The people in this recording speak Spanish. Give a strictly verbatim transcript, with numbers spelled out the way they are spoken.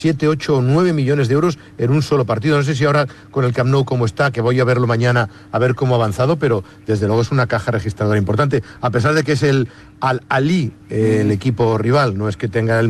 siete, ocho o nueve millones de euros en un solo partido. No sé si ahora con el Camp Nou cómo está, que voy a verlo mañana a ver cómo ha avanzado, pero desde luego es una caja registradora importante, a pesar de que es el Al-Ahly, eh, el equipo rival, no es que tenga el